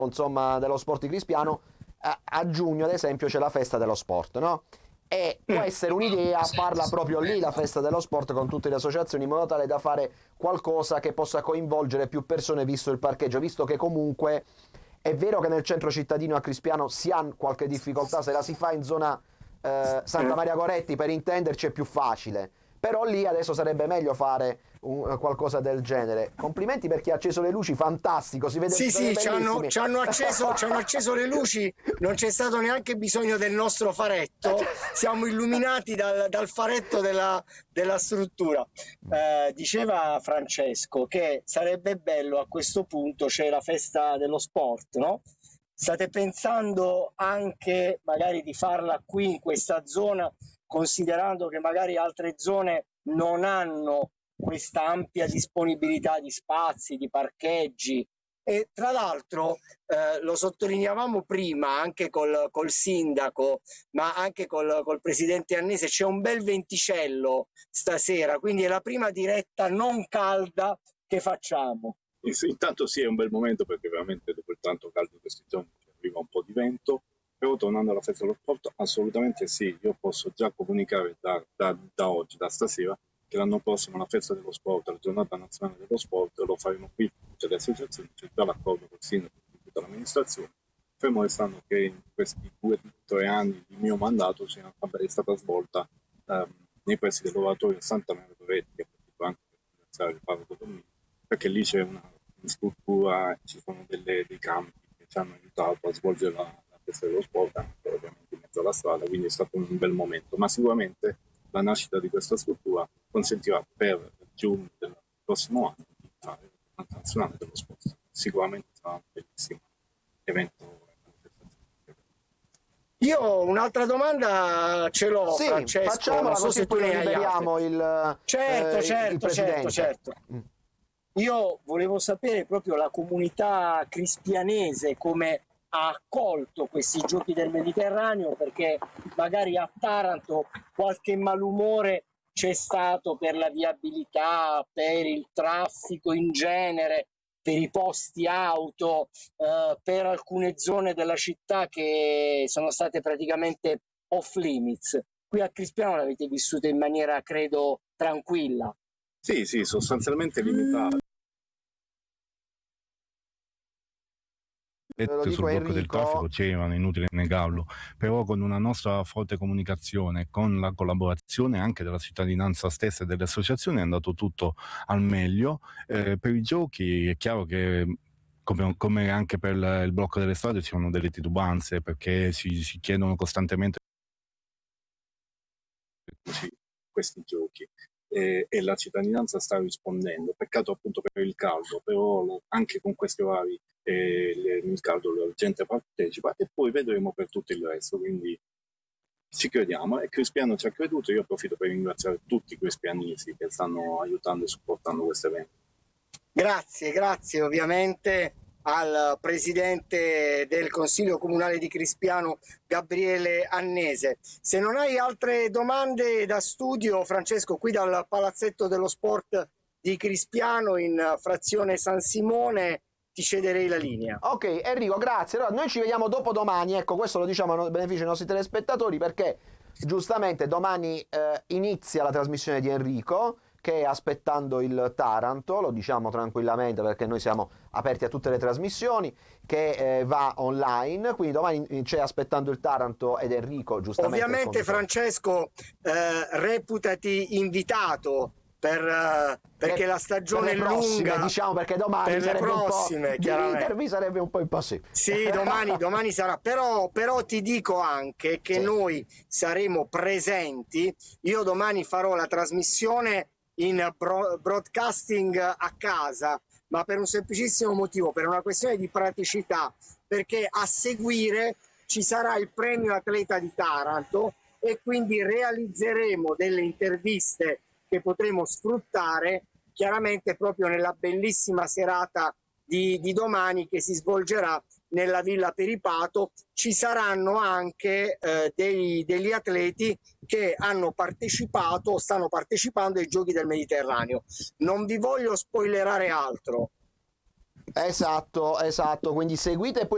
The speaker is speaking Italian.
insomma, dello sport di Crispiano, a giugno ad esempio c'è la festa dello sport, no? E può essere un'idea farla proprio lì, la festa dello sport, con tutte le associazioni, in modo tale da fare qualcosa che possa coinvolgere più persone, visto il parcheggio, visto che comunque è vero che nel centro cittadino a Crispiano si ha qualche difficoltà, se la si fa in zona Santa Maria Goretti, per intenderci, è più facile, però lì adesso sarebbe meglio fare qualcosa del genere. Complimenti per chi ha acceso le luci, fantastico, si vede. Sì, ci hanno acceso le luci, non c'è stato neanche bisogno del nostro faretto, siamo illuminati dal faretto della struttura. Diceva Francesco che sarebbe bello, a questo punto c'è la festa dello sport, no? State pensando anche magari di farla qui in questa zona, considerando che magari altre zone non hanno questa ampia disponibilità di spazi, di parcheggi? E tra l'altro lo sottolineavamo prima anche col sindaco, ma anche col presidente Annese, c'è un bel venticello stasera, quindi è la prima diretta non calda che facciamo. Intanto sì, è un bel momento, perché veramente dopo il tanto caldo di questi giorni arriva un po' di vento. Però tornando alla festa dello sport, assolutamente sì, io posso già comunicare da oggi, da stasera, che l'anno prossimo la festa dello sport, la giornata nazionale dello sport, lo faremo qui con tutte le associazioni, c'è già l'accordo col sindaco e tutta l'amministrazione, fermo restando che in questi 2 o 3 anni di mio mandato è stata svolta nei pressi dell'oratorio Santa Maria Goretti, che approfitto anche per ringraziare il parroco Domini, perché lì c'è una struttura, ci sono dei campi che ci hanno aiutato a svolgere la festa dello sport, anche ovviamente in mezzo alla strada, quindi è stato un bel momento. Ma sicuramente la nascita di questa struttura consentirà per giugno del prossimo anno di fare la giornata nazionale dello sport. Sicuramente sarà un bellissimo evento. Io un'altra domanda ce l'ho, sì, Francesco, facciamola, non so così se tu poi ne hai liberiamo il presidente. certo. Io volevo sapere proprio la comunità crispianese come ha accolto questi giochi del Mediterraneo, perché magari a Taranto qualche malumore c'è stato per la viabilità, per il traffico in genere, per i posti auto, per alcune zone della città che sono state praticamente off limits. Qui a Crispiano l'avete vissuto in maniera, credo, tranquilla. Sì, sostanzialmente limitato. Sul blocco del traffico c'erano, inutile negarlo, però con una nostra forte comunicazione, con la collaborazione anche della cittadinanza stessa e delle associazioni, è andato tutto al meglio. Per i giochi è chiaro che come anche per il blocco delle strade ci sono delle titubanze, perché si chiedono costantemente questi giochi e la cittadinanza sta rispondendo. Peccato appunto per il caldo, però anche con questi orari il caldo la gente partecipa, e poi vedremo per tutto il resto. Quindi ci crediamo, e Crispiano ci ha creduto. Io approfitto per ringraziare tutti i crispianesi che stanno aiutando e supportando questo evento. Grazie ovviamente al presidente del Consiglio Comunale di Crispiano, Gabriele Annese. Se non hai altre domande da studio, Francesco, qui dal Palazzetto dello Sport di Crispiano in frazione San Simone, ti cederei la linea. Ok Enrico, grazie. Allora, noi ci vediamo dopo domani, ecco, questo lo diciamo a beneficio dei nostri telespettatori, perché giustamente domani inizia la trasmissione di Enrico, che è Aspettando il Taranto, lo diciamo tranquillamente perché noi siamo aperti a tutte le trasmissioni, che va online, quindi domani c'è Aspettando il Taranto ed Enrico giustamente. Ovviamente Francesco, reputati invitato perché la stagione è lunga, diciamo, perché domani per le prossime, chiaramente sarebbe un po' impossibile. Sì, domani sarà, però ti dico anche che noi saremo presenti. Io domani farò la trasmissione in broadcasting a casa, ma per un semplicissimo motivo, per una questione di praticità, perché a seguire ci sarà il premio atleta di Taranto e quindi realizzeremo delle interviste che potremo sfruttare chiaramente proprio nella bellissima serata di domani, che si svolgerà nella Villa Peripato. Ci saranno anche degli atleti che hanno partecipato o stanno partecipando ai Giochi del Mediterraneo. Non vi voglio spoilerare altro. Esatto, quindi seguite e poi